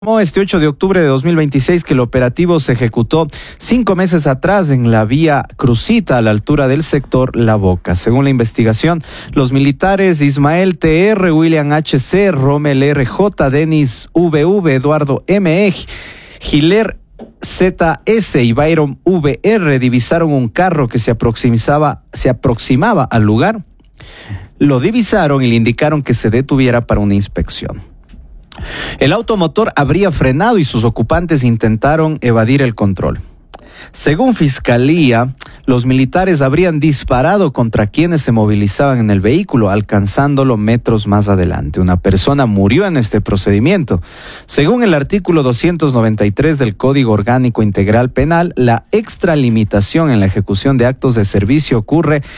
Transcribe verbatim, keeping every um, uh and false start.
Este ocho de octubre de dos mil veintiséis que el operativo se ejecutó cinco meses atrás en la vía Crucita a la altura del sector La Boca. Según la investigación, los militares Ismael T R, William H C, Rommel R J, Denis V V, Eduardo M E, Giler Z S y Byron V R divisaron un carro que se aproximaba, se aproximaba al lugar. Lo divisaron y le indicaron que se detuviera para una inspección. El automotor habría frenado y sus ocupantes intentaron evadir el control. Según Fiscalía, los militares habrían disparado contra quienes se movilizaban en el vehículo, alcanzándolo metros más adelante. Una persona murió en este procedimiento. Según el artículo doscientos noventa y tres del Código Orgánico Integral Penal, la extralimitación en la ejecución de actos de servicio ocurre